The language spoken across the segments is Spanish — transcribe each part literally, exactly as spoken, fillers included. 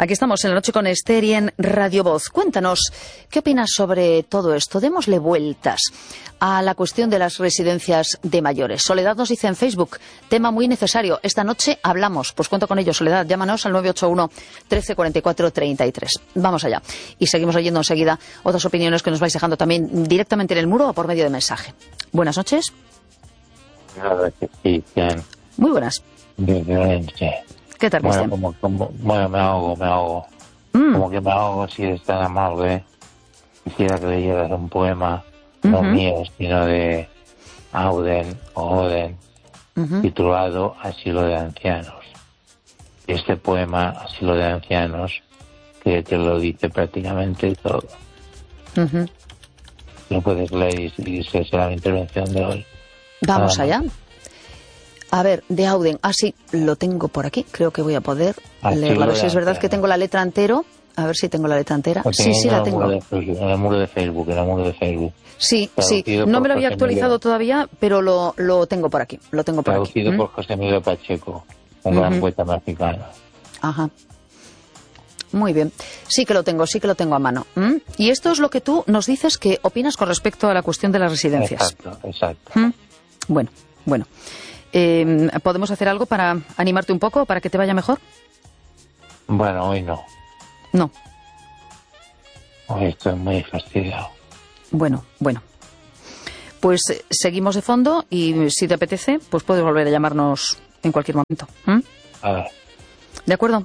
Aquí estamos en la noche con Esther y en Radio Voz. Cuéntanos, ¿qué opinas sobre todo esto? Démosle vueltas a la cuestión de las residencias de mayores. Soledad nos dice en Facebook, tema muy necesario. Esta noche hablamos. Pues cuento con ello, Soledad. Llámanos al nueve ocho uno, trece cuarenta y cuatro, treinta y tres. Vamos allá. Y seguimos oyendo enseguida otras opiniones que nos vais dejando también directamente en el muro o por medio de mensaje. Buenas noches. Nada, que sí, bien. Muy buenas. Bien. ¿Qué tal, Bueno, Cristian? como, como, bueno, me ahogo, me ahogo. Mm. Como que me ahogo si eres tan amable. Quisiera que leyeras un poema, no Ujú. mío, sino de Auden o Oden, Ujú. titulado Asilo de Ancianos. Este poema, Asilo de Ancianos, que te lo dice prácticamente todo. Ujú. Lo puedes leer y, y esa será la intervención de hoy. Vamos Nada allá. A ver, de Auden. Ah, sí, lo tengo por aquí. Creo que voy a poder Así leerlo. A ver lo si es de verdad que ancianos. tengo la letra entero. A ver si tengo la letra entera. Lo Sí, sí, en la el tengo. muro de Facebook, en el muro de Facebook, en el muro de Facebook. Sí, sí. Traducido No por me lo había José actualizado Emilio. todavía, pero lo, lo tengo por aquí. Lo tengo por aquí. Traducido ¿Mm? por José Emilio Pacheco, un gran Ujú. poeta mexicano. Ajá. Muy bien. Sí que lo tengo, sí que lo tengo a mano. ¿Mm? Y esto es lo que tú nos dices que opinas con respecto a la cuestión de las residencias. Exacto, exacto. ¿Mm? Bueno, bueno. Eh, ¿Podemos hacer algo para animarte un poco, para que te vaya mejor? Bueno, hoy no. No. Hoy estoy muy fastidiado. Bueno, bueno. Pues eh, seguimos de fondo y si te apetece, pues puedes volver a llamarnos en cualquier momento. ¿Mm? A ver, ¿De acuerdo?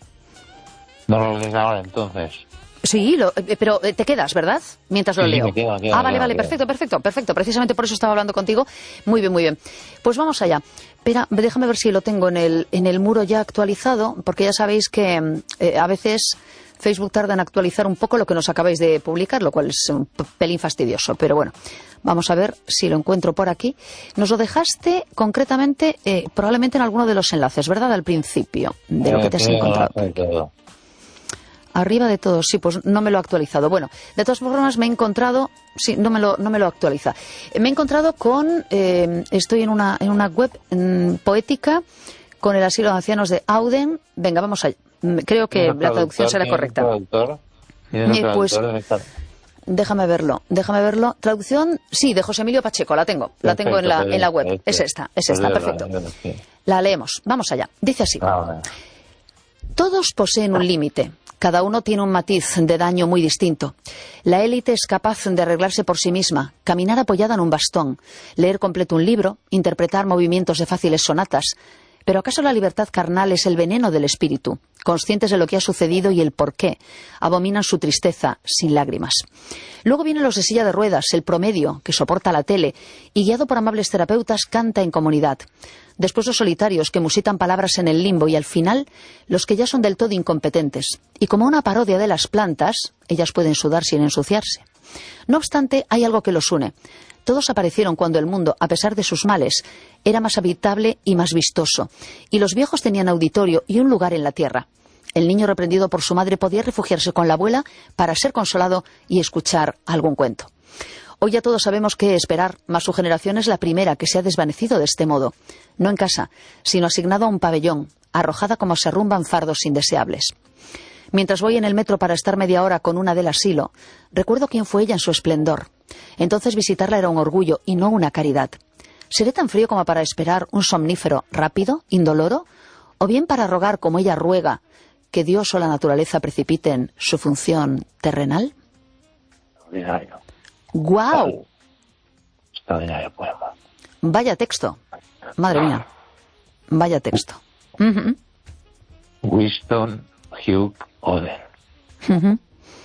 no lo lees ahora entonces. Sí, lo- eh, pero eh, te quedas, ¿verdad? Mientras lo Sí, sí, leo. me quedo, me quedo, ah, me vale, quedo, vale, me quedo. perfecto, perfecto, perfecto. Precisamente por eso estaba hablando contigo. Muy bien, muy bien. Pues vamos allá. Espera, déjame ver si lo tengo en el, en el muro ya actualizado, porque ya sabéis que mm, eh, a veces Facebook tarda en actualizar un poco lo que nos acabáis de publicar, lo cual es un p- pelín fastidioso. Pero bueno, vamos a ver si lo encuentro por aquí. Nos lo dejaste concretamente, eh, probablemente en alguno de los enlaces, ¿verdad? Al principio de lo que te has Eh, encontrado. eh, todo. Arriba de todo, sí, pues no me lo ha actualizado. Bueno, de todas formas me he encontrado, sí, no me lo, no me lo actualiza. Eh, Me he encontrado con, eh, estoy en una, en una web mm, poética con el asilo de ancianos de Auden. Venga, vamos allá. Mm, Creo que ¿Tienes un la traducción traductor? será ¿Tienes un correcta. traductor? ¿Tienes un Eh, pues- traductor en esta- Déjame verlo, déjame verlo. Traducción, sí, de José Emilio Pacheco, la tengo. La tengo en la, Perfecto, en la web. perfecto. Es esta, es Pues esta, léela, perfecto. léela, sí. La leemos, vamos allá. Dice así. Ah, bueno. Todos poseen un límite. Cada uno tiene un matiz de daño muy distinto. La élite es capaz de arreglarse por sí misma, caminar apoyada en un bastón, leer completo un libro, interpretar movimientos de fáciles sonatas. ¿Pero acaso la libertad carnal es el veneno del espíritu? Conscientes de lo que ha sucedido y el por qué, abominan su tristeza sin lágrimas. Luego vienen los de silla de ruedas, el promedio, que soporta la tele, y guiado por amables terapeutas canta en comunidad. Después los solitarios, que musitan palabras en el limbo, y al final los que ya son del todo incompetentes. Y como una parodia de las plantas, ellas pueden sudar sin ensuciarse. No obstante, hay algo que los une. Todos aparecieron cuando el mundo, a pesar de sus males, era más habitable y más vistoso, y los viejos tenían auditorio y un lugar en la tierra. El niño reprendido por su madre podía refugiarse con la abuela para ser consolado y escuchar algún cuento. Hoy ya todos sabemos qué esperar, mas su generación es la primera que se ha desvanecido de este modo. No en casa, sino asignado a un pabellón, arrojada como se arrumban fardos indeseables. Mientras voy en el metro para estar media hora con una del asilo, recuerdo quién fue ella en su esplendor. Entonces visitarla era un orgullo y no una caridad. ¿Seré tan frío como para esperar un somnífero rápido, indoloro? ¿O bien para rogar, como ella ruega, que Dios o la naturaleza precipiten su función terrenal? Extraordinario. ¡Guau! Extraordinario poema. Vaya texto. Madre mía. Vaya texto. Ujú, Winston Hugh Oden. ujú.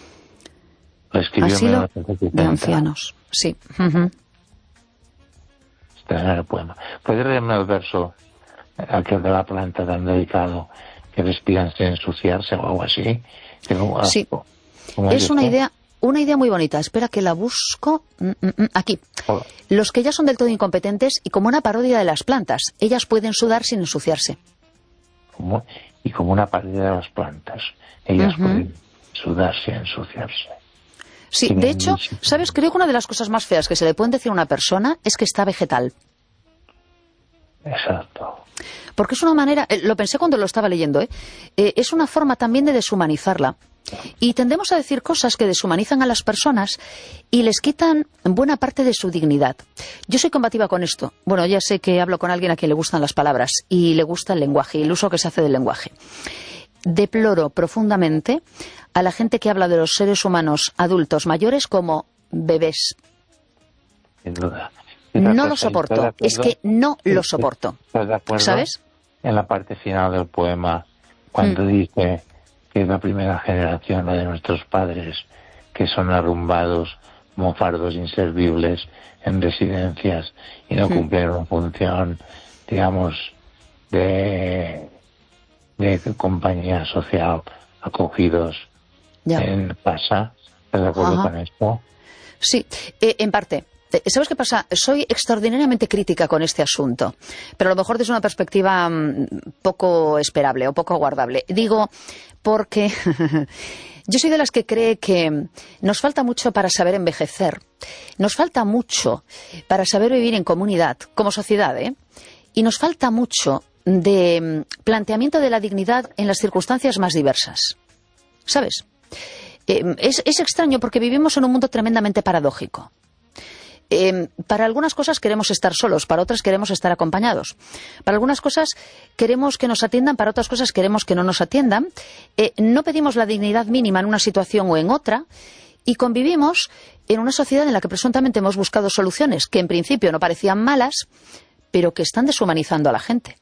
Lo escribió en Asilo mil novecientos setenta. de ancianos. Sí. Ujú. Extraordinario poema. ¿Puedes leerme el verso, aquel de la planta tan delicado, que respiran sin ensuciarse o algo así? Tengo Sí. asco. ¿Cómo Es una esto? idea, una idea muy bonita. Espera que la busco. Mm, mm, mm. Aquí. Oh, Los que ya son del todo incompetentes y como una parodia de las plantas. Ellas pueden sudar sin ensuciarse. como- y como una pared de las plantas. Ellas Ujú. pueden sudar sin ensuciarse. Sí, Tienen de hecho, muchísimo. ¿sabes? Creo que una de las cosas más feas que se le pueden decir a una persona es que está vegetal. Exacto. Porque es una manera, eh, lo pensé cuando lo estaba leyendo, ¿eh? Eh, es una forma también de deshumanizarla. Y tendemos a decir cosas que deshumanizan a las personas y les quitan buena parte de su dignidad. Yo soy combativa con esto. Bueno, ya sé que hablo con alguien a quien le gustan las palabras y le gusta el lenguaje y el uso que se hace del lenguaje. Deploro profundamente a la gente que habla de los seres humanos adultos mayores como bebés. Sin duda. No lo soporto, es que no lo soporto. ¿Estás de acuerdo? ¿Sabes? En la parte final del poema, cuando mm. dice que es la primera generación, la de nuestros padres, que son arrumbados, mofardos inservibles en residencias y no mm. cumplen una función, digamos, de, de compañía social, acogidos ya. En casa. ¿Estás de acuerdo Ajá. con esto? Sí, eh, en parte. ¿Sabes qué pasa? Soy extraordinariamente crítica con este asunto, pero a lo mejor desde una perspectiva um, poco esperable o poco aguardable. Digo, porque yo soy de las que cree que nos falta mucho para saber envejecer, nos falta mucho para saber vivir en comunidad, como sociedad, ¿eh? Y nos falta mucho de planteamiento de la dignidad en las circunstancias más diversas. ¿Sabes? Eh, es, es extraño porque vivimos en un mundo tremendamente paradójico. Eh, para algunas cosas queremos estar solos, para otras queremos estar acompañados. Para algunas cosas queremos que nos atiendan, para otras cosas queremos que no nos atiendan. Eh, no pedimos la dignidad mínima en una situación o en otra y convivimos en una sociedad en la que presuntamente hemos buscado soluciones que en principio no parecían malas, pero que están deshumanizando a la gente.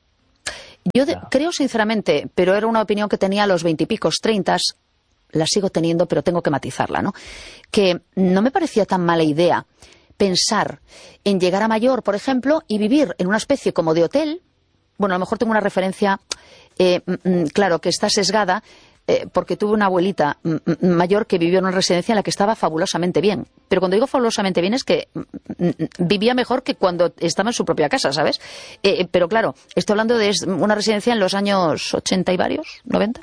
Yo de, creo sinceramente, pero era una opinión que tenía a los veintipicos, treintas, la sigo teniendo, pero tengo que matizarla, ¿no? Que no me parecía tan mala idea pensar en llegar a mayor, por ejemplo, y vivir en una especie como de hotel. Bueno, a lo mejor tengo una referencia, eh, claro, que está sesgada, eh, porque tuve una abuelita mayor que vivió en una residencia en la que estaba fabulosamente bien. Pero cuando digo fabulosamente bien es que vivía mejor que cuando estaba en su propia casa, ¿sabes? Eh, pero claro, estoy hablando de una residencia en los años ochenta y varios, noventa.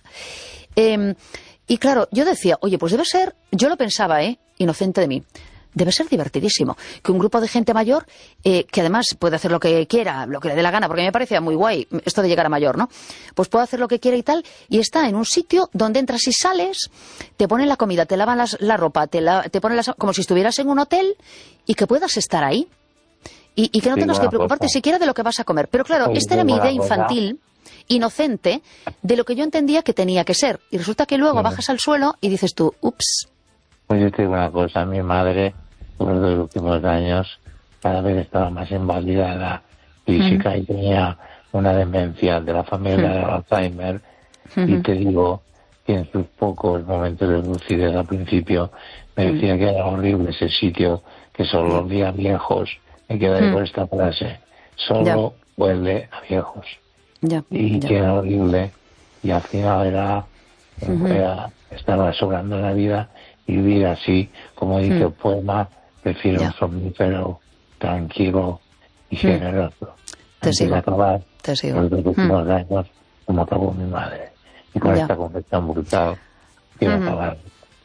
Eh, y claro, yo decía, oye, pues debe ser, yo lo pensaba, ¿eh? Inocente de mí. Debe ser divertidísimo que un grupo de gente mayor, eh, que además puede hacer lo que quiera, lo que le dé la gana, porque a mí me parecía muy guay esto de llegar a mayor, ¿no? Pues puede hacer lo que quiera y tal, y está en un sitio donde entras y sales, te ponen la comida, te lavan las, la ropa, te, la, te ponen las, como si estuvieras en un hotel y que puedas estar ahí. Y, y que no tengas que preocuparte siquiera de lo que vas a comer. Pero claro, esta era mi idea infantil, inocente, de lo que yo entendía que tenía que ser. Y resulta que luego bajas al suelo y dices tú, ups. Pues yo te digo una cosa, mi madre, por los últimos años, cada vez estaba más invalidada física mm. y tenía una demencia de la familia mm. de Alzheimer. Mm-hmm. Y te digo que en sus pocos momentos de lucidez al principio me decía mm. que era horrible ese sitio, que solo olía a viejos. Me quedé mm. con esta frase, solo ya. huele a viejos. Ya. Y ya. que era horrible, y al final era, mm-hmm. era estaba sobrando la vida, y vivir así, como dice mm. el poema, prefiero ya. un somnífero tranquilo y generoso. Mm. Te sigo. Acabar Te sigo. Los dos últimos mm. años, como acabó mi madre. Y con ya. esta confesión brutal, quiero mm-hmm. acabar.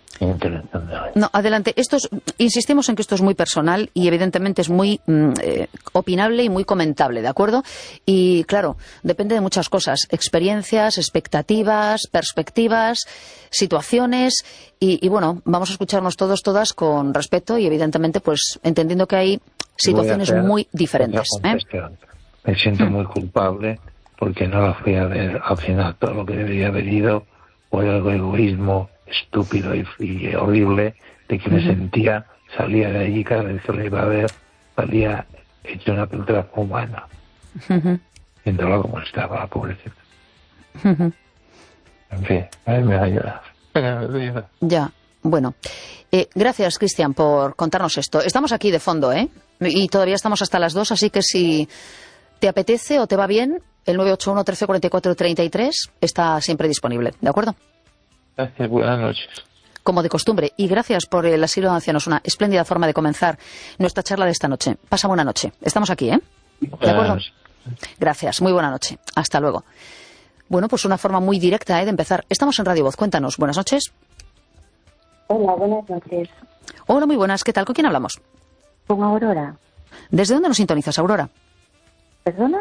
No, adelante. Esto es, insistimos en que esto es muy personal y evidentemente es muy mm, eh, opinable y muy comentable, ¿de acuerdo? Y claro, depende de muchas cosas, experiencias, expectativas, perspectivas, situaciones y, y bueno, vamos a escucharnos todos, todas con respeto y evidentemente pues entendiendo que hay situaciones muy diferentes. ¿eh? Me siento mm. muy culpable porque no la fui a ver al final todo lo que debería haber ido por el egoísmo estúpido y, y horrible de que me uh-huh. sentía, salía de allí cada vez que lo iba a ver, salía hecho una pintura humana, uh-huh. viéndolo como estaba, pobrecito. Uh-huh. En fin, a mí me va a llorar. Ya, bueno. Eh, gracias, Cristian, por contarnos esto. Estamos aquí de fondo, ¿eh? Y todavía estamos hasta las dos, así que si te apetece o te va bien, el nueve ocho uno, trece, cuarenta y cuatro, treinta y tres está siempre disponible, ¿de acuerdo? Gracias, buenas noches. Como de costumbre, y gracias por el asilo de ancianos, una espléndida forma de comenzar nuestra charla de esta noche. Pasa buena noche. Estamos aquí, ¿eh? ¿De acuerdo? Gracias, muy buena noche. Hasta luego. Bueno, pues una forma muy directa ¿eh? de empezar. Estamos en Radio Voz, cuéntanos. Buenas noches. Hola, buenas noches. Hola, muy buenas. ¿Qué tal? ¿Con quién hablamos? Con Aurora. ¿Desde dónde nos sintonizas, Aurora? ¿Perdona?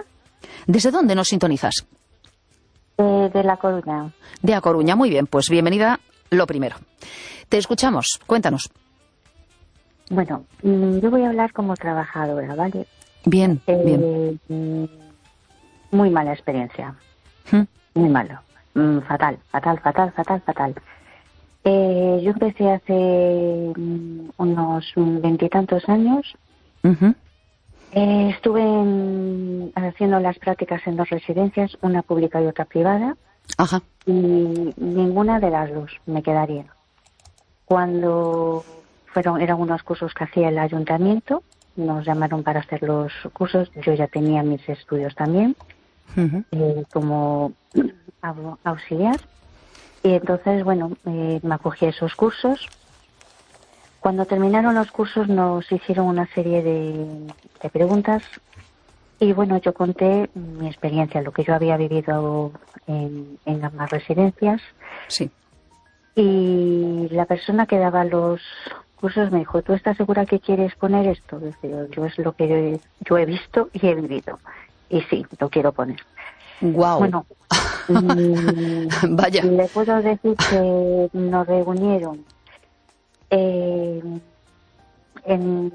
¿Desde dónde nos sintonizas? Eh, de La Coruña. De A Coruña, muy bien, pues bienvenida lo primero. Te escuchamos, cuéntanos. Bueno, yo voy a hablar como trabajadora, ¿vale? Bien, eh, bien. Muy mala experiencia. ¿Mm? Muy malo. Mm, fatal, fatal, fatal, fatal, fatal. Eh, yo empecé hace mm, unos veintitantos años. Uh-huh. Eh, estuve en, haciendo las prácticas en dos residencias, una pública y otra privada. Ajá. Y ninguna de las dos me quedaría. Cuando fueron, eran unos cursos que hacía el ayuntamiento, nos llamaron para hacer los cursos. Yo ya tenía mis estudios también, uh-huh. eh, como auxiliar. Y entonces, bueno, eh, me acogí a esos cursos. Cuando terminaron los cursos nos hicieron una serie de, de preguntas y, bueno, yo conté mi experiencia, lo que yo había vivido en, en ambas residencias. Sí. Y la persona que daba los cursos me dijo, ¿tú estás segura que quieres poner esto? Yo, yo es lo que yo, yo he visto y he vivido. Y sí, lo quiero poner. Wow. Bueno, mmm, vaya. Le puedo decir que nos reunieron eh, en,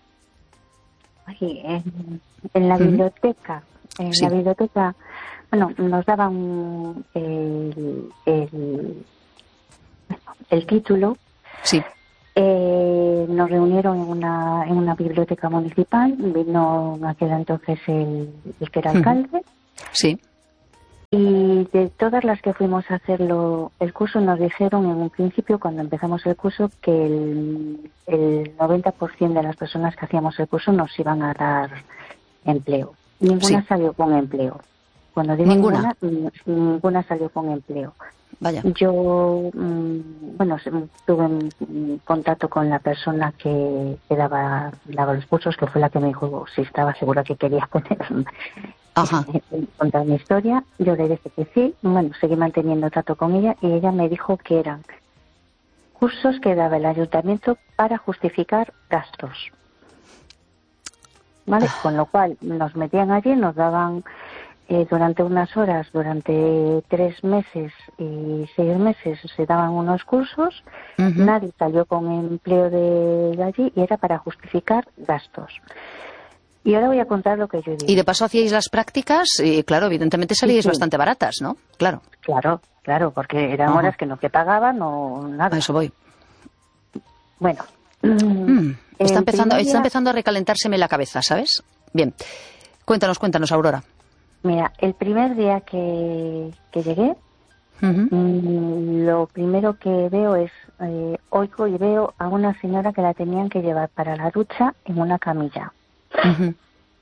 en, en la biblioteca. En sí. la biblioteca, bueno, nos daban el, el, el título. Sí. Eh, nos reunieron en una en una biblioteca municipal. Vino en aquel entonces el, el que era alcalde. Sí. Y de todas las que fuimos a hacerlo el curso nos dijeron en un principio, cuando empezamos el curso, que el, el noventa por ciento de las personas que hacíamos el curso nos iban a dar empleo. Ninguna sí. salió con empleo. Cuando digo ninguna, ninguna, ninguna salió con empleo. Vaya. Yo, mmm, bueno, tuve en contacto con la persona que, que daba, daba los cursos, que fue la que me dijo si estaba segura que quería poner Ajá. contar mi historia. Yo le dije que sí. Bueno, seguí manteniendo trato con ella y ella me dijo que eran cursos que daba el ayuntamiento para justificar gastos. ¿Vale? Ah. Con lo cual nos metían allí, nos daban eh, durante unas horas, durante tres meses y seis meses se daban unos cursos. Uh-huh. Nadie salió con empleo de, de allí y era para justificar gastos. Y ahora voy a contar lo que yo digo. Y de paso hacíais las prácticas y, claro, evidentemente salíais sí, sí. bastante baratas, ¿no? Claro. Claro, claro, porque eran uh-huh. horas que no que pagaban o nada. A eso voy. Bueno. Mm, está, empezando, día... está empezando a recalentárseme la cabeza, ¿sabes? Bien. Cuéntanos, cuéntanos, Aurora. Mira, el primer día que, que llegué, uh-huh. mmm, lo primero que veo es, eh, oigo y veo a una señora que la tenían que llevar para la ducha en una camilla. Uh-huh.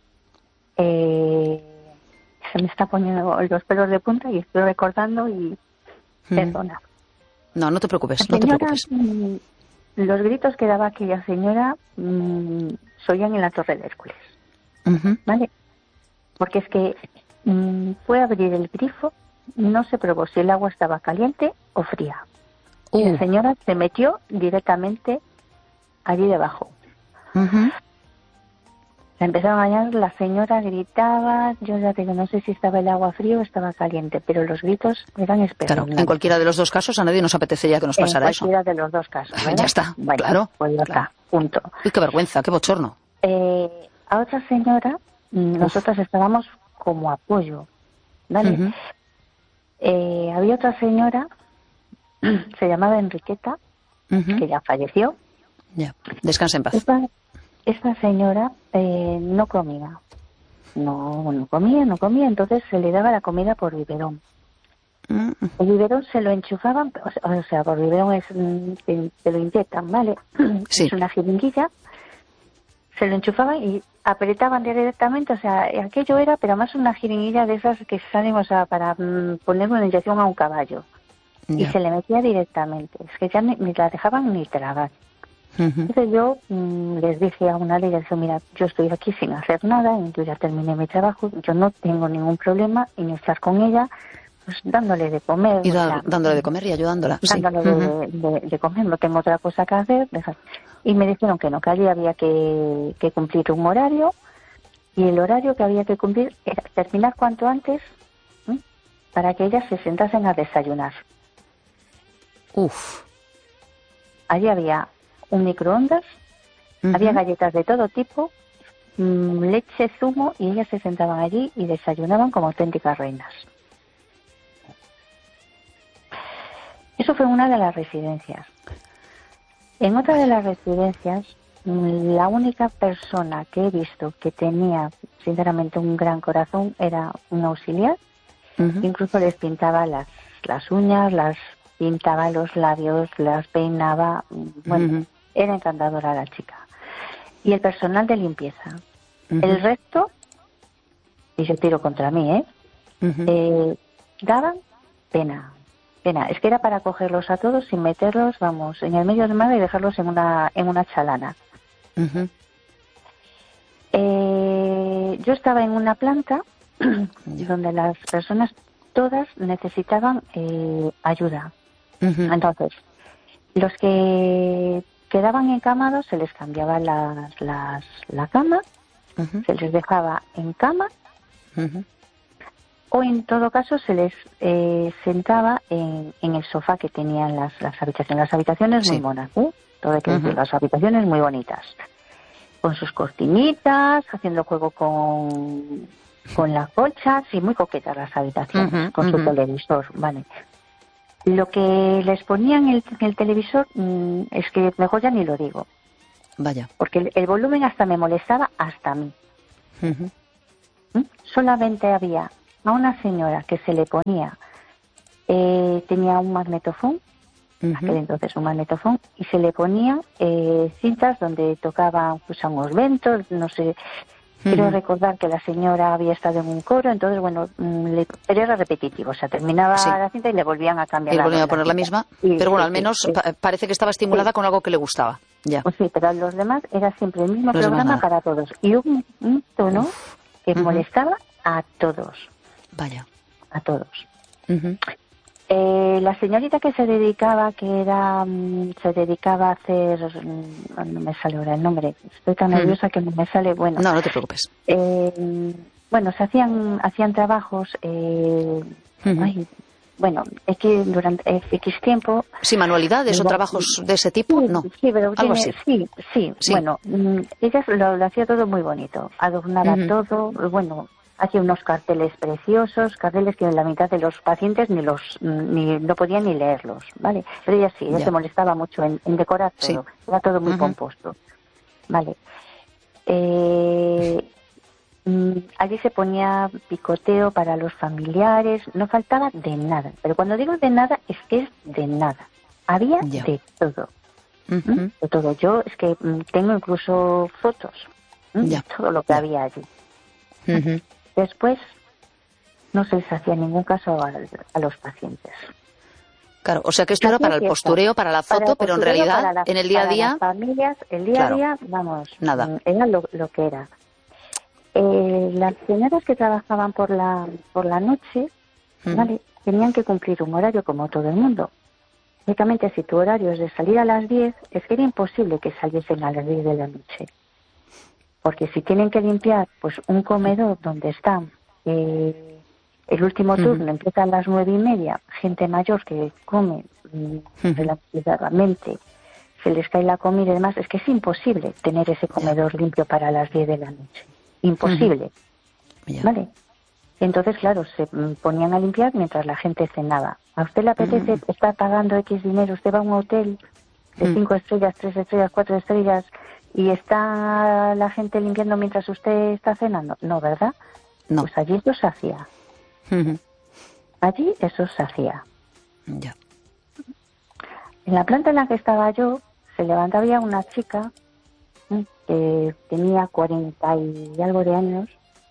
Eh, se me está poniendo los pelos de punta y estoy recordando y uh-huh. perdona. No, no te preocupes, no señora, te preocupes. Mmm, los gritos que daba aquella señora mmm, se oían en la Torre de Hércules. Uh-huh. ¿Vale? Porque es que mmm, fue a abrir el grifo, no se probó si el agua estaba caliente o fría. Uh. Y la señora se metió directamente allí debajo. Uh-huh. La empezaron a bañar, la señora gritaba, yo ya digo, no sé si estaba el agua frío o estaba caliente, pero los gritos eran espeluznantes. Claro, en cualquiera de los dos casos a nadie nos apetecería que nos pasara eso. En cualquiera eso. de los dos casos, ¿verdad? Ya está, bueno, claro. Pues ya claro. está, punto. Uy, qué vergüenza, qué bochorno. Eh, a otra señora, nosotros Uf. estábamos como apoyo, ¿vale? Uh-huh. Eh, había otra señora, se llamaba Enriqueta, uh-huh. que ya falleció. Ya, descansa en paz. Esta, esta señora eh, no comía, no, no comía, no comía, entonces se le daba la comida por biberón. Uh-huh. El biberón se lo enchufaban, o sea, por biberón es, se, se lo inyectan, ¿vale? Sí. Es una jeringuilla, se lo enchufaban y apretaban directamente, o sea, aquello era, pero más una jeringuilla de esas que salen, o sea, para mm, poner una inyección a un caballo. Yeah. Y se le metía directamente, es que ya ni, ni la dejaban ni tragar. Uh-huh. Entonces yo mmm, les dije a una de ellas, mira, yo estoy aquí sin hacer nada, yo ya terminé mi trabajo, yo no tengo ningún problema en estar con ella, pues dándole de comer. Y da, o sea, dándole de comer y ayudándola. Dándole sí. de, uh-huh. de, de comer, no tengo otra cosa que hacer. Dejar. Y me dijeron que no, que allí había que, que cumplir un horario y el horario que había que cumplir era terminar cuanto antes, ¿eh? para que ellas se sentasen a desayunar. Uf. Allí había un microondas, uh-huh. había galletas de todo tipo, mmm, leche, zumo, y ellas se sentaban allí y desayunaban como auténticas reinas. Eso fue una de las residencias. En otra de las residencias, la única persona que he visto que tenía, sinceramente, un gran corazón era un auxiliar. Uh-huh. Incluso les pintaba las, las uñas, las pintaba los labios, las peinaba. Bueno, uh-huh. era encantadora la chica. Y el personal de limpieza. Uh-huh. El resto, y yo tiro contra mí, ¿eh? Uh-huh. eh daban pena. Pena, es que era para cogerlos a todos sin meterlos, vamos, en el medio del mar y dejarlos en una en una chalana. Uh-huh. eh, yo estaba en una planta donde las personas todas necesitaban eh, ayuda. Uh-huh. Entonces, los que quedaban encamados se les cambiaba las, las, la cama, uh-huh. se les dejaba en cama, uh-huh. o en todo caso se les eh, sentaba en, en el sofá que tenían las, las habitaciones. Las habitaciones sí. muy monas, ¿eh? Todo hay que decir, uh-huh. las habitaciones muy bonitas. Con sus cortinitas, haciendo juego con, con las colchas, y muy coquetas las habitaciones, uh-huh. con uh-huh. su televisor, vale. Lo que les ponían en el, en el televisor mmm, es que mejor ya ni lo digo. Vaya. Porque el, el volumen hasta me molestaba hasta a mí. Uh-huh. ¿Mm? Solamente había a una señora que se le ponía, eh, tenía un magnetofón, uh-huh. aquel entonces un magnetofón, y se le ponía eh, cintas donde tocaban pues, unos ventos, no sé, uh-huh. quiero recordar que la señora había estado en un coro, entonces bueno, le, pero era repetitivo, o sea, terminaba sí. la cinta y le volvían a cambiar. Y le volvían la a poner la misma, y, pero bueno, sí, al menos sí, pa- parece que estaba estimulada sí. con algo que le gustaba. Ya. Pues sí, pero los demás era siempre el mismo los programa para todos, y un, un tono Uf. que uh-huh. molestaba a todos. Vaya. A todos. Uh-huh. Eh, la señorita que se dedicaba, que era, um, se dedicaba a hacer, um, no me sale ahora el nombre, estoy tan uh-huh. nerviosa que no me sale, bueno. No, no te preocupes. Eh, bueno, se hacían, hacían trabajos, eh, uh-huh. ay, bueno, es que durante X tiempo... Sí, manualidades o trabajos de ese tipo, sí, no. Sí, pero algo tiene, así. Sí, sí, sí, bueno, ella lo, lo hacía todo muy bonito, adornaba uh-huh. todo, bueno... Hacía unos carteles preciosos, carteles que la mitad de los pacientes ni los ni no podían ni leerlos, ¿vale? Pero ella sí, ella ya. se molestaba mucho en, en decorar todo, sí. era todo muy uh-huh. compuesto, ¿vale? Eh, allí se ponía picoteo para los familiares, no faltaba de nada, pero cuando digo de nada es que es de nada, había ya. de todo, uh-huh. de todo. Yo es que tengo incluso fotos de todo lo que ya. había allí. Uh-huh. Después no se les hacía ningún caso a, a los pacientes. Claro, o sea que esto era para el postureo, para la foto, para pero en realidad la, en el día a día... Para las familias, el día claro, a día, vamos, nada. era lo, lo que era. Eh, las señoras que trabajaban por la por la noche, uh-huh. ¿vale? Tenían que cumplir un horario como todo el mundo. Únicamente si tu horario es de salir a las diez, es que era imposible que saliesen a las diez de la noche. Porque si tienen que limpiar pues un comedor donde están eh, el último turno, uh-huh. empieza a las nueve y media, gente mayor que come uh-huh. relativamente, se les cae la comida y demás, es que es imposible tener ese comedor yeah. limpio para las diez de la noche. Imposible. Uh-huh. Yeah. ¿Vale? Entonces, claro, se ponían a limpiar mientras la gente cenaba. ¿A usted le apetece uh-huh. estar pagando X dinero? Usted va a un hotel de uh-huh. cinco estrellas, tres estrellas, cuatro estrellas... ¿Y está la gente limpiando mientras usted está cenando? No, ¿verdad? No. Pues allí eso se hacía. Uh-huh. Allí eso se hacía. Ya. En la planta en la que estaba yo, se levantaba una chica ¿eh? que tenía cuarenta y algo de años.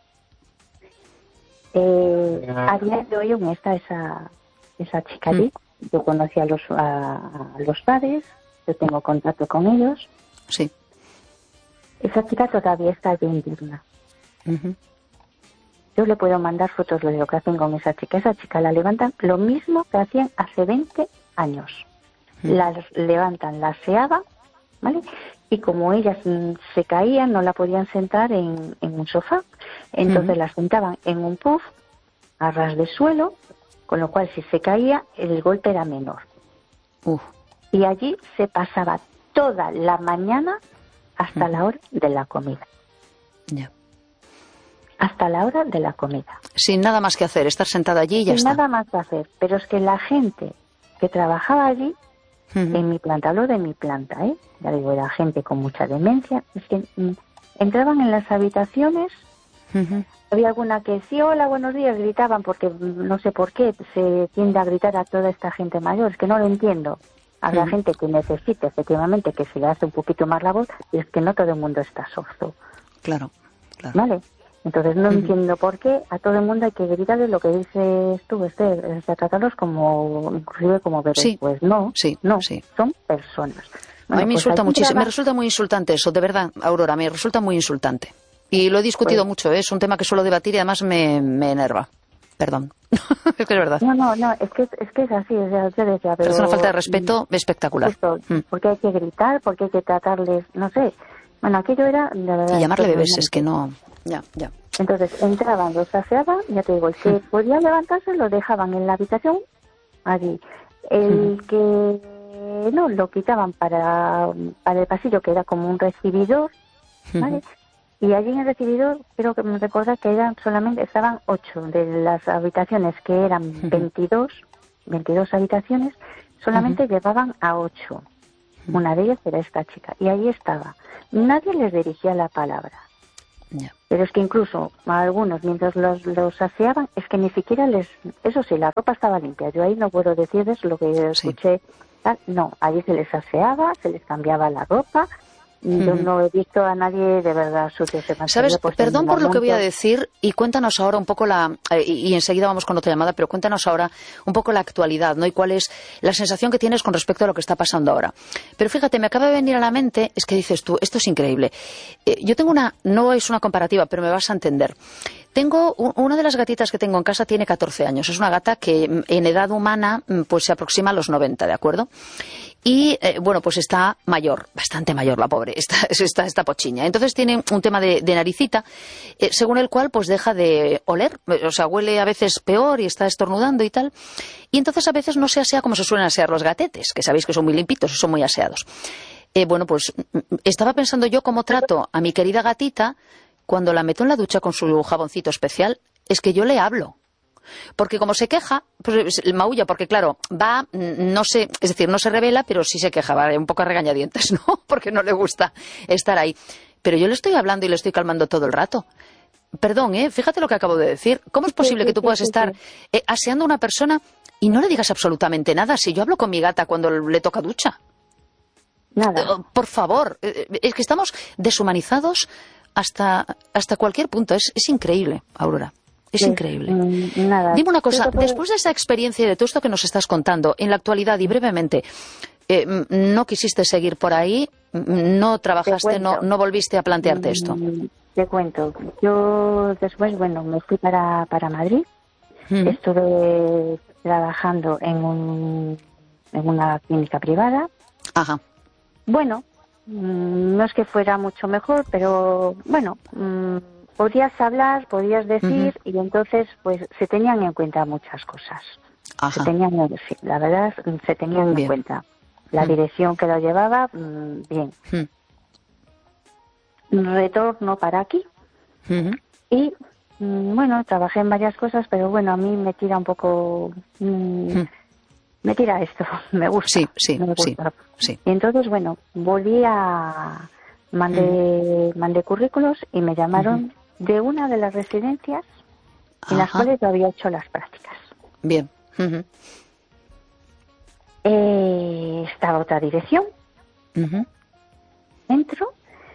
Eh, a día de hoy aún está esa, esa chica allí. Uh-huh. Yo conocí a los, a, a los padres, yo tengo contacto con ellos. Sí. Esa chica todavía está allí indigna. Uh-huh. Yo le puedo mandar fotos de lo que hacen con esa chica. Esa chica la levantan lo mismo que hacían hace veinte años. Uh-huh. La levantan, la aseaban ¿vale? Y como ellas se caían, no la podían sentar en, en un sofá, entonces uh-huh. la sentaban en un puff a ras de suelo, con lo cual si se caía, el golpe era menor. Uh. Y allí se pasaba toda la mañana hasta uh-huh. la hora de la comida. Ya. Yeah. Hasta la hora de la comida. Sin nada más que hacer, estar sentada allí y ya Sin está. Sin nada más que hacer, pero es que la gente que trabajaba allí, uh-huh. en mi planta, hablo de mi planta, ¿eh? Ya digo, era gente con mucha demencia, es que mm, entraban en las habitaciones, uh-huh. había alguna que sí, hola, buenos días, gritaban, porque no sé por qué se tiende a gritar a toda esta gente mayor, es que no lo entiendo. Habrá uh-huh. gente que necesita efectivamente que se le hace un poquito más la voz, y es que no todo el mundo está sordo. Claro, claro. ¿Vale? Entonces no uh-huh. entiendo por qué a todo el mundo hay que gritarle lo que dices tú, Esther, es de tratarlos como, inclusive como bebés. Sí. Pues no, sí, no, sí. son personas. Bueno, a mí me pues insulta muchísimo, traba... me resulta muy insultante eso, de verdad, Aurora, me resulta muy insultante. Y lo he discutido pues... mucho, ¿eh? Es un tema que suelo debatir y además me, me enerva. Perdón, es que es verdad. No, no, no, es que es, que es así, o sea, yo decía, pero... pero es una falta de respeto mm, espectacular. Esto, mm. Porque hay que gritar, porque hay que tratarles, no sé. Bueno, aquello era... De verdad, y llamarle bebés es que no... Ya, ya. Entonces entraban, los aseaban, ya te digo, el que mm. podía levantarse lo dejaban en la habitación, allí. El mm. que no, lo quitaban para, para el pasillo, que era como un recibidor, ¿vale? Mm. Y allí en el recibidor, creo que me recuerda que eran solamente, estaban ocho de las habitaciones, que eran mm. veintidós, veintidós habitaciones, solamente mm. llevaban a ocho. Mm. Una de ellas era esta chica, y allí estaba. Nadie les dirigía la palabra. Yeah. Pero es que incluso a algunos, mientras los, los aseaban, es que ni siquiera les... Eso sí, la ropa estaba limpia. Yo ahí no puedo decirles lo que escuché. Sí. No, allí se les aseaba, se les cambiaba la ropa. Uh-huh. Yo no he visto a nadie de verdad sucio. ¿Sabes? Perdón por lo que voy a decir y cuéntanos ahora un poco la... Eh, y, y enseguida vamos con otra llamada, pero cuéntanos ahora un poco la actualidad, ¿no? Y cuál es la sensación que tienes con respecto a lo que está pasando ahora. Pero fíjate, me acaba de venir a la mente, es que dices tú, esto es increíble. Eh, yo tengo una... No es una comparativa, pero me vas a entender. Tengo... Una de las gatitas que tengo en casa tiene catorce años. Es una gata que en edad humana pues se aproxima a los noventa, ¿de acuerdo? Y, eh, bueno, pues está mayor, bastante mayor la pobre, está, está, está pochiña. Entonces tiene un tema de, de naricita, eh, según el cual pues deja de oler, o sea, huele a veces peor y está estornudando y tal. Y entonces a veces no se asea como se suelen asear los gatetes, que sabéis que son muy limpitos, son muy aseados. Eh, bueno, pues estaba pensando yo cómo trato a mi querida gatita cuando la meto en la ducha con su jaboncito especial, es que yo le hablo. Porque como se queja, pues maulla, porque claro, va, no sé, es decir, no se revela, pero sí se queja, va un poco a regañadientes, ¿no? Porque no le gusta estar ahí. Pero yo le estoy hablando y le estoy calmando todo el rato. Perdón, ¿eh? Fíjate lo que acabo de decir. ¿Cómo es posible que tú puedas estar eh, aseando a una persona y no le digas absolutamente nada? Si yo hablo con mi gata cuando le toca ducha. Nada. Uh, por favor, eh, es que estamos deshumanizados hasta, hasta cualquier punto. Es, es increíble, Aurora. Es sí, increíble. Nada. Dime una cosa, después de esa experiencia y de todo esto que nos estás contando, en la actualidad y brevemente, eh, ¿no quisiste seguir por ahí? ¿No trabajaste, no, no volviste a plantearte esto? Te cuento. Yo después, bueno, me fui para, para Madrid. Mm. Estuve trabajando en, un, en una clínica privada. Ajá. Bueno, no es que fuera mucho mejor, pero bueno... Podías hablar, podías decir, uh-huh. y entonces pues se tenían en cuenta muchas cosas. Ajá. Se tenían, sí, la verdad, se tenían bien. en cuenta. La uh-huh. dirección que lo llevaba, bien. Uh-huh. Retorno para aquí. Uh-huh. Y, bueno, trabajé en varias cosas, pero bueno, a mí me tira un poco... Uh-huh. Me tira esto, me gusta. Sí, sí, me gusta. sí, sí. Y entonces, bueno, volví a... Mandé, uh-huh. mandé currículos y me llamaron... Uh-huh. de una de las residencias en las Ajá. cuales yo había hecho las prácticas. Bien. Uh-huh. Eh, estaba otra dirección. Uh-huh. Entro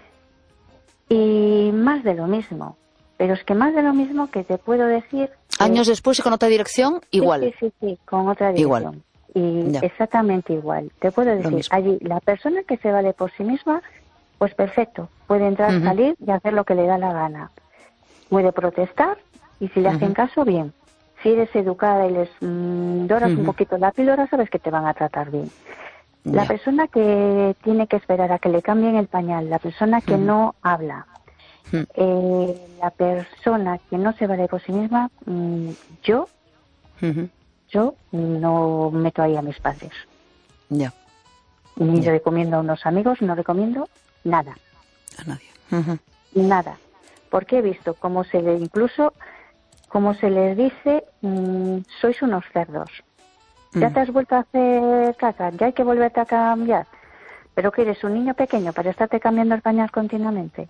y más de lo mismo. Pero es que más de lo mismo que te puedo decir... Años después y con otra dirección, igual. Sí, sí, sí, sí con otra dirección. Igual. Y ya. Exactamente igual. Te puedo decir, allí la persona que se vale por sí misma, pues perfecto. Puede entrar, uh-huh. salir y hacer lo que le da la gana. Puede protestar y si le hacen uh-huh. caso, bien. Si eres educada y les mmm, doras uh-huh. un poquito la píldora, sabes que te van a tratar bien. La Ya. persona que tiene que esperar a que le cambien el pañal, la persona que Ujú. no habla, Mm. eh, la persona que no se vale por sí misma, mm, yo, Ujú. yo no meto ahí a mis padres. Ya. Ni Ya. recomiendo a unos amigos, no recomiendo nada, A nadie. Ujú. nada. Porque he visto cómo se le, incluso, cómo se les dice, mm, sois unos cerdos. ¿Ya Mm. te has vuelto a hacer caca? ¿Ya hay que volverte a cambiar? ¿Pero que eres un niño pequeño para estarte cambiando el pañal continuamente?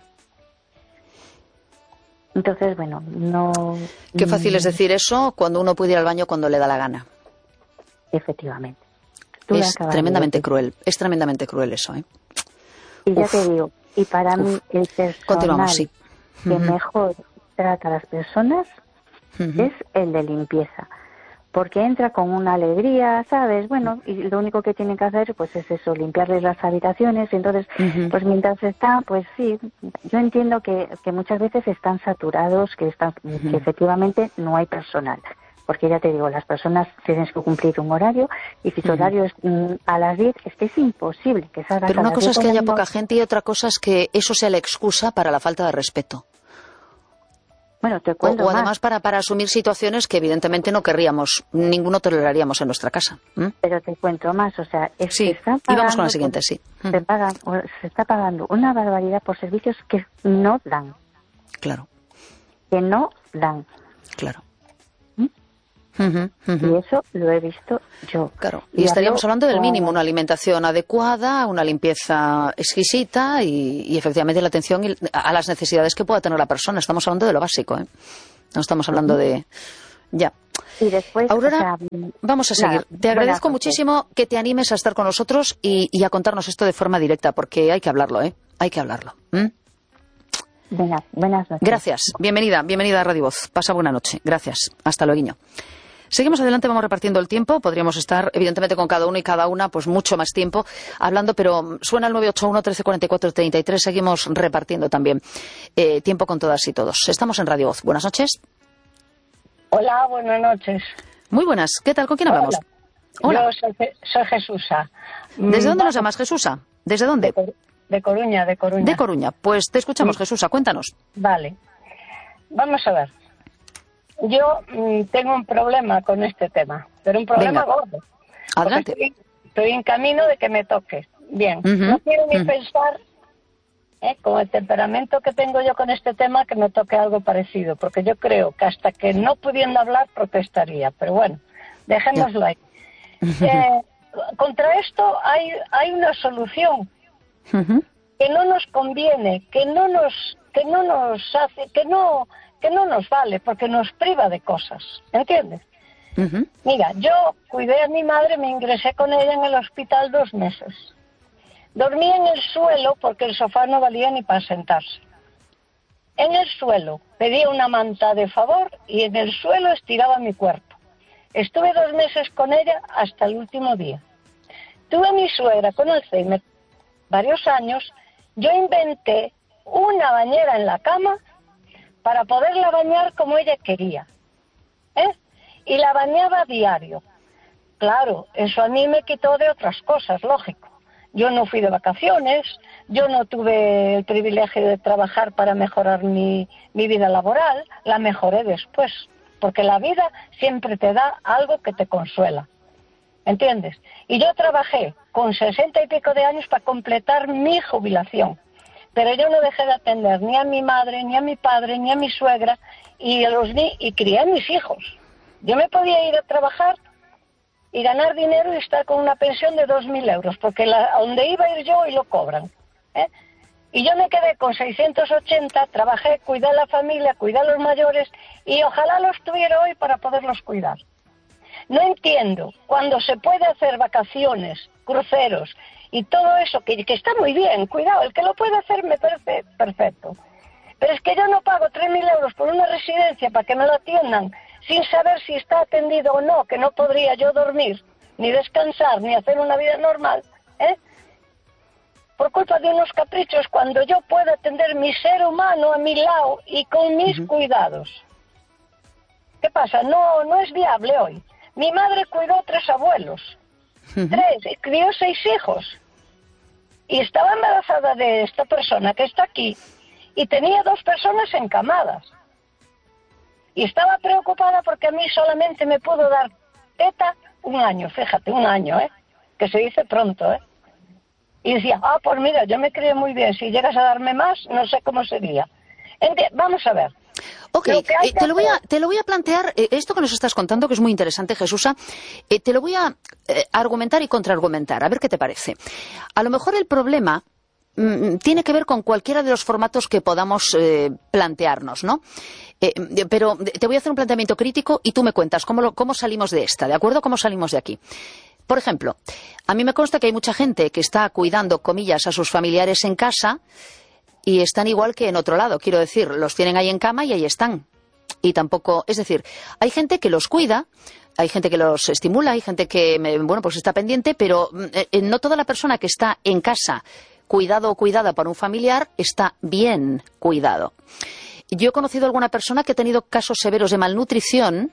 Entonces, bueno, no... Qué fácil es mm, decir eso cuando uno puede ir al baño cuando le da la gana. Efectivamente. Tú lo Es acabas de tremendamente decir. cruel. Es tremendamente cruel eso, ¿eh? Y ya Uf. te digo, y para mí Uf. el Continuamos, personal sí. que Ujú. mejor trata a las personas Ujú. es el de limpieza. Porque entra con una alegría, ¿sabes? Bueno, y lo único que tienen que hacer pues es eso, limpiarles las habitaciones. Y entonces, Ujú. pues mientras está, pues sí, yo entiendo que, que muchas veces están saturados, que están, Ujú. que efectivamente no hay personal. Porque ya te digo, las personas tienen que cumplir un horario y si su Ujú. horario es mm, a las diez, es que es imposible que salgas Pero a una las cosa diez es que haya con un- poca gente y otra cosa es que eso sea la excusa para la falta de respeto. Bueno, te O, cuento o más, además para, para asumir situaciones que evidentemente no querríamos, ninguno toleraríamos en nuestra casa. ¿Mm? pero te cuento más, o sea, es que Sí, están y vamos con pagando el siguiente, por- sí. se, Ujú. pagan, o se está pagando una barbaridad por servicios que no dan, Claro, que no dan. claro. ¿Mm? Ujú, ujú. Y eso lo he visto yo. Claro, y Y estaríamos hablo hablando del mínimo, con- una alimentación adecuada, una limpieza exquisita y, y efectivamente la atención y- a las necesidades que pueda tener la persona. Estamos hablando de lo básico, ¿eh? No estamos hablando de... Ya. Y después, Aurora, o sea, mm, vamos a nada, seguir. Te agradezco buenas noches. muchísimo que te animes a estar con nosotros y, y a contarnos esto de forma directa, porque hay que hablarlo, ¿eh? Hay que hablarlo. ¿Mm? Buenas, buenas noches. Gracias. Bienvenida, bienvenida a Radio Voz. Pasa buena noche. Gracias. Hasta luego. Seguimos adelante, vamos repartiendo el tiempo. Podríamos estar, evidentemente, con cada uno y cada una, pues mucho más tiempo hablando, pero suena el nueve ocho uno, trece cuarenta y cuatro, treinta y tres. Seguimos repartiendo también eh, tiempo con todas y todos. Estamos en Radio Voz. Buenas noches. Hola, buenas noches. Muy buenas. ¿Qué tal? ¿Con quién hablamos? Hola. Hola. Yo soy, Je- soy Jesusa. ¿Desde Mm, dónde nos vamos, llamas, Jesusa? ¿Desde dónde? De, Cor- de Coruña, de Coruña. De Coruña. Pues te escuchamos, Sí. Jesusa. Cuéntanos. Vale. Vamos a ver. Yo mm, tengo un problema con este tema, pero un problema Venga. gordo. Adelante. Porque Estoy, estoy en camino de que me toque. Bien. Ujú, No quiero ni ujú. pensar, eh, con el temperamento que tengo yo con este tema, que me toque algo parecido, porque yo creo que hasta que no pudiendo hablar protestaría. Pero bueno, dejémoslo ahí. Eh, contra esto hay, hay una solución Ujú. que no nos conviene, que no nos, que no nos hace, que no, que no nos vale, porque nos priva de cosas, ¿entiendes? Ujú. Mira, yo cuidé a mi madre, me ingresé con ella en el hospital dos meses. Dormía en el suelo porque el sofá no valía ni para sentarse. En el suelo pedía una manta de favor y en el suelo estiraba mi cuerpo. Estuve dos meses con ella hasta el último día. Tuve a mi suegra con Alzheimer varios años. Yo inventé una bañera en la cama para poderla bañar como ella quería, ¿eh? Y la bañaba a diario. Claro, eso a mí me quitó de otras cosas, lógico. Yo no fui de vacaciones, yo no tuve el privilegio de trabajar para mejorar mi, mi vida laboral, la mejoré después, porque la vida siempre te da algo que te consuela, ¿entiendes? Y yo trabajé con sesenta y pico de años para completar mi jubilación, pero yo no dejé de atender ni a mi madre, ni a mi padre, ni a mi suegra, y, a los, ni y crié a mis hijos. Yo me podía ir a trabajar y ganar dinero y estar con una pensión de dos mil euros, porque la, a donde iba a ir yo y lo cobran, ¿eh? Y yo me quedé con seiscientos ochenta, trabajé, cuidé a la familia, cuidé a los mayores, y ojalá los tuviera hoy para poderlos cuidar. No entiendo, cuando se puede hacer vacaciones, cruceros, y todo eso, que, que está muy bien, cuidado, el que lo puede hacer me parece perfecto. Pero es que yo no pago tres mil euros por una residencia para que me lo atiendan, sin saber si está atendido o no, que no podría yo dormir, ni descansar, ni hacer una vida normal, ¿eh? Por culpa de unos caprichos, cuando yo puedo atender mi ser humano a mi lado y con mis uh-huh. cuidados. ¿Qué pasa? No, no es viable hoy. Mi madre cuidó tres abuelos. uh-huh. tres, y crió seis hijos. Y estaba embarazada de esta persona que está aquí, y tenía dos personas encamadas. Y estaba preocupada porque a mí solamente me pudo dar teta un año, fíjate, un año, ¿eh? Que se dice pronto, ¿eh? Y decía, ah, pues mira, yo me crié muy bien, si llegas a darme más, no sé cómo sería. Ent- vamos a ver. Ok, eh, te, lo voy a, te lo voy a plantear, eh, esto que nos estás contando, que es muy interesante, Jesusa, eh, te lo voy a eh, argumentar y contraargumentar, a ver qué te parece. A lo mejor el problema mm, tiene que ver con cualquiera de los formatos que podamos eh, plantearnos, ¿no? Eh, pero te voy a hacer un planteamiento crítico y tú me cuentas cómo, lo, cómo salimos de esta, ¿de acuerdo? ¿Cómo salimos de aquí? Por ejemplo, a mí me consta que hay mucha gente que está cuidando, comillas, a sus familiares en casa y están igual que en otro lado. Quiero decir, los tienen ahí en cama y ahí están. Y tampoco, es decir, hay gente que los cuida, hay gente que los estimula, hay gente que, bueno, pues está pendiente, pero eh, no toda la persona que está en casa cuidado o cuidada por un familiar está bien cuidado. Yo he conocido a alguna persona que ha tenido casos severos de malnutrición,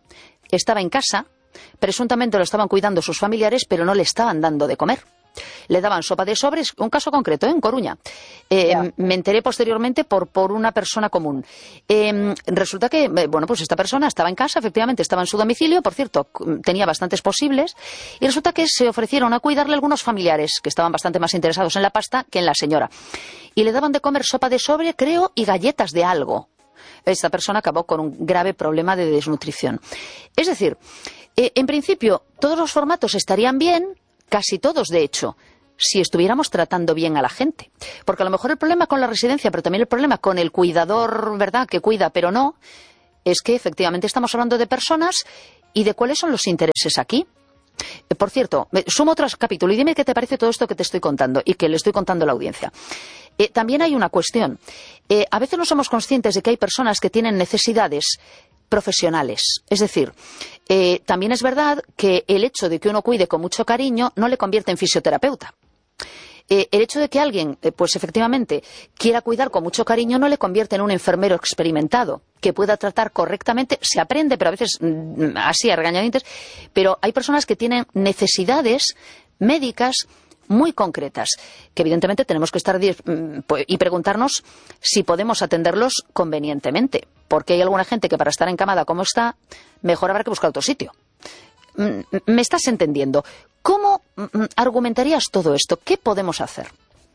estaba en casa, presuntamente lo estaban cuidando sus familiares, pero no le estaban dando de comer. Le daban sopa de sobres, un caso concreto, ¿eh? En Coruña. Eh, yeah. Me enteré posteriormente por, por una persona común. Eh, resulta que, bueno, pues esta persona estaba en casa, efectivamente estaba en su domicilio, por cierto, tenía bastantes posibles, y resulta que se ofrecieron a cuidarle algunos familiares que estaban bastante más interesados en la pasta que en la señora. Y le daban de comer sopa de sobre, creo, y galletas de algo. Esta persona acabó con un grave problema de desnutrición. Es decir, eh, en principio, todos los formatos estarían bien, casi todos, de hecho, si estuviéramos tratando bien a la gente. Porque a lo mejor el problema con la residencia, pero también el problema con el cuidador, ¿verdad?, que cuida, pero no, es que efectivamente estamos hablando de personas y de cuáles son los intereses aquí. Eh, por cierto, sumo otro capítulo y dime qué te parece todo esto que te estoy contando y que le estoy contando a la audiencia. Eh, también hay una cuestión. Eh, a veces no somos conscientes de que hay personas que tienen necesidades profesionales. Es decir, eh, también es verdad que el hecho de que uno cuide con mucho cariño no le convierte en fisioterapeuta. Eh, el hecho de que alguien, eh, pues efectivamente, quiera cuidar con mucho cariño no le convierte en un enfermero experimentado, que pueda tratar correctamente. Se aprende, pero a veces mm, así, a regañadientes. Pero hay personas que tienen necesidades médicas muy concretas, que evidentemente tenemos que estar y preguntarnos si podemos atenderlos convenientemente, porque hay alguna gente que para estar encamada como está, mejor habrá que buscar otro sitio. ¿Me estás entendiendo? ¿Cómo argumentarías todo esto? ¿Qué podemos hacer?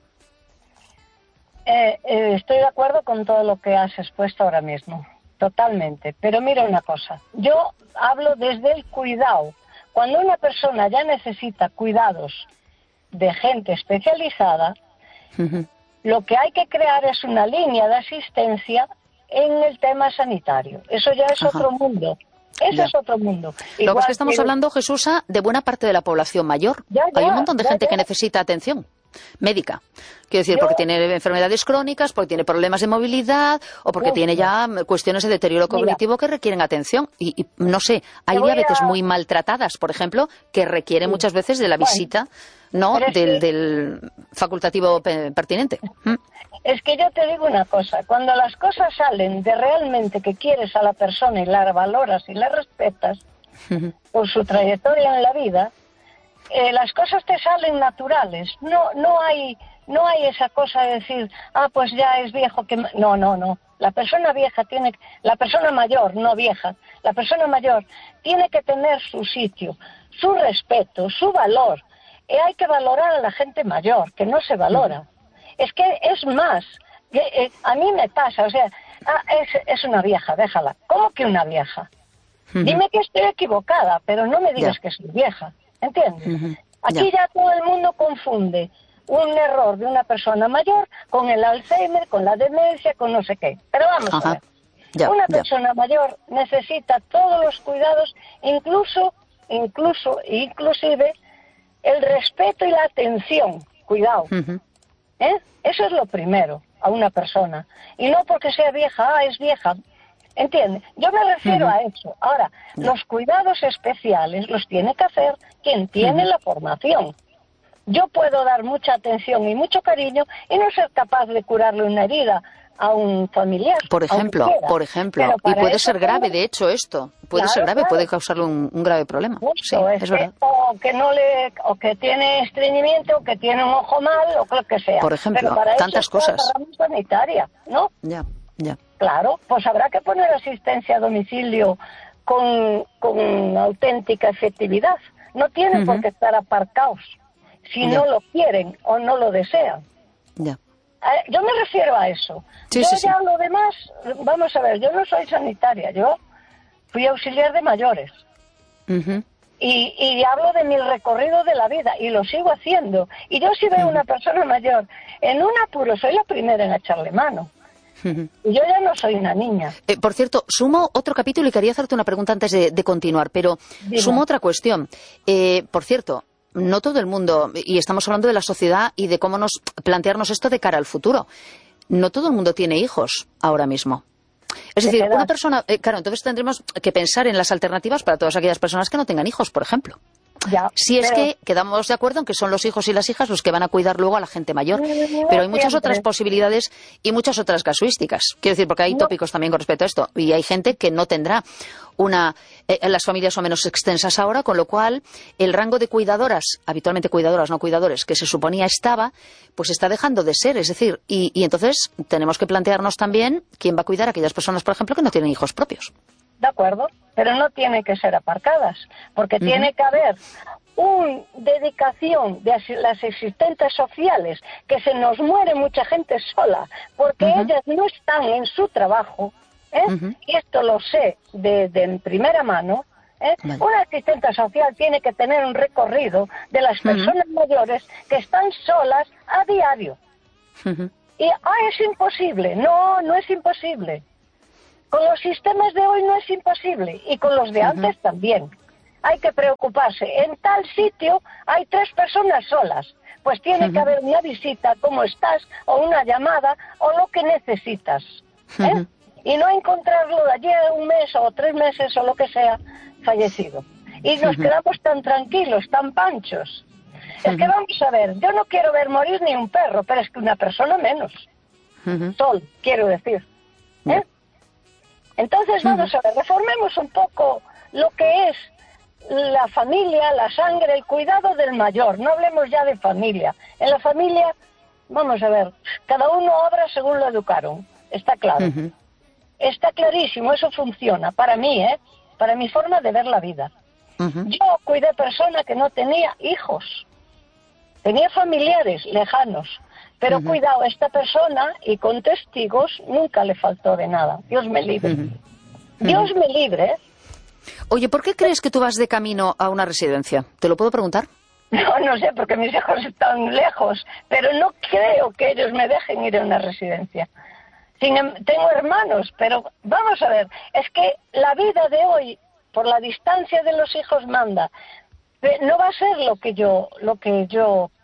Eh, eh, estoy de acuerdo con todo lo que has expuesto ahora mismo, totalmente. Pero mira una cosa, yo hablo desde el cuidado. Cuando una persona ya necesita cuidados de gente especializada, uh-huh. Lo que hay que crear es una línea de asistencia en el tema sanitario. Eso ya es Ajá. otro mundo. Eso ya. es otro mundo. Lo que es que estamos que... hablando, Jesusa, de buena parte de la población mayor. Ya, ya, hay un montón de ya, gente ya. que necesita atención médica. Quiero decir, Yo... porque tiene enfermedades crónicas, porque tiene problemas de movilidad o porque Uf, tiene ya cuestiones de deterioro cognitivo Mira. que requieren atención. Y, y no sé, hay diabetes a... muy maltratadas, por ejemplo, que requieren sí. muchas veces de la visita bueno, no del, que... del facultativo pertinente. ¿Mm? Es que yo te digo una cosa, cuando las cosas salen de realmente que quieres a la persona y la valoras y la respetas uh-huh. por su trayectoria en la vida, eh, las cosas te salen naturales. No, no hay, no hay esa cosa de decir, ah, pues ya es viejo que no, no, no. La persona vieja tiene, la persona mayor, no vieja, la persona mayor tiene que tener su sitio, su respeto, su valor. Y hay que valorar a la gente mayor, que no se valora. Uh-huh. Es que es más, a mí me pasa, o sea, ah, es, es una vieja, déjala. ¿Cómo que una vieja? Uh-huh. Dime que estoy equivocada, pero no me digas yeah. que soy vieja, ¿entiendes? Uh-huh. Aquí yeah. ya todo el mundo confunde un error de una persona mayor con el Alzheimer, con la demencia, con no sé qué. Pero vamos uh-huh. a ver, yeah. una yeah. persona mayor necesita todos los cuidados, incluso, incluso, inclusive el respeto y la atención, cuidado. Uh-huh. ¿Eh? Eso es lo primero a una persona. Y no porque sea vieja, ah, es vieja. ¿Entiendes? Yo me refiero uh-huh. a eso. Ahora, uh-huh. los cuidados especiales los tiene que hacer quien tiene uh-huh. la formación. Yo puedo dar mucha atención y mucho cariño y no ser capaz de curarle una herida a un familiar. Por ejemplo, por ejemplo. Y puede ser grave, de hecho, esto. Puede claro, ser grave, claro. puede causarle un, un grave problema. Justo, sí, es, es que, verdad. o que no le, o que tiene estreñimiento, o que tiene un ojo mal, o lo que sea. Por ejemplo, pero para tantas eso está cosas. la rama sanitaria, ¿no? Ya, ya. Claro, pues habrá que poner asistencia a domicilio con, con auténtica efectividad. No tienen uh-huh. por qué estar aparcados si ya. no lo quieren o no lo desean. Ya. Yo me refiero a eso. Sí, yo sí, ya sí. lo demás, vamos a ver, yo no soy sanitaria, yo fui auxiliar de mayores. Uh-huh. Y, y hablo de mi recorrido de la vida y lo sigo haciendo. Y yo si veo uh-huh. una persona mayor en un apuro, soy la primera en echarle mano. Uh-huh. Y yo ya no soy una niña. Eh, por cierto, sumo otro capítulo y quería hacerte una pregunta antes de, de continuar, pero Dime. sumo otra cuestión. Eh, por cierto, no todo el mundo, y estamos hablando de la sociedad y de cómo nos plantearnos esto de cara al futuro, no todo el mundo tiene hijos ahora mismo. Es decir, una persona, eh, claro, entonces tendremos que pensar en las alternativas para todas aquellas personas que no tengan hijos, por ejemplo. Ya, si es pero... que quedamos de acuerdo en que son los hijos y las hijas los que van a cuidar luego a la gente mayor. No, pero hay muchas siempre. otras posibilidades y muchas otras casuísticas. Quiero decir, porque hay no. tópicos también con respecto a esto. Y hay gente que no tendrá una... Eh, las familias son menos extensas ahora, con lo cual el rango de cuidadoras, habitualmente cuidadoras, no cuidadores, que se suponía estaba, pues está dejando de ser. Es decir, y, y entonces tenemos que plantearnos también quién va a cuidar a aquellas personas, por ejemplo, que no tienen hijos propios. De acuerdo, pero no tienen que ser aparcadas, porque uh-huh. tiene que haber una dedicación de las asistentes sociales, que se nos muere mucha gente sola, porque uh-huh. ellas no están en su trabajo, ¿eh? uh-huh. y esto lo sé de, de en primera mano. ¿eh? Vale. Una asistente social tiene que tener un recorrido de las personas uh-huh. mayores que están solas a diario. Uh-huh. Y, ah, es imposible. No, no es imposible. Con los sistemas de hoy no es imposible, y con los de antes uh-huh. también. Hay que preocuparse. En tal sitio hay tres personas solas. Pues tiene uh-huh. que haber una visita, cómo estás, o una llamada, o lo que necesitas. ¿eh? Uh-huh. Y no encontrarlo de allí un mes, o tres meses, o lo que sea, fallecido. Y nos uh-huh. quedamos tan tranquilos, tan panchos. Uh-huh. Es que vamos a ver, yo no quiero ver morir ni un perro, pero es que una persona menos. Uh-huh. Sol, quiero decir. ¿eh? Uh-huh. Entonces, vamos a ver, reformemos un poco lo que es la familia, la sangre, el cuidado del mayor. No hablemos ya de familia. En la familia, vamos a ver, cada uno obra según lo educaron. Está claro. Uh-huh. Está clarísimo, eso funciona. Para mí, ¿eh? Para mi forma de ver la vida. Uh-huh. Yo cuidé persona que no tenía hijos. Tenía familiares lejanos. Pero uh-huh. cuidado, esta persona, y con testigos, nunca le faltó de nada. Dios me libre. Uh-huh. Dios uh-huh. me libre. Oye, ¿por qué crees que tú vas de camino a una residencia? ¿Te lo puedo preguntar? No, no sé, porque mis hijos están lejos. Pero no creo que ellos me dejen ir a una residencia. Sin, tengo hermanos, pero vamos a ver. Es que la vida de hoy, por la distancia de los hijos, manda. No va a ser lo que yo, lo que yo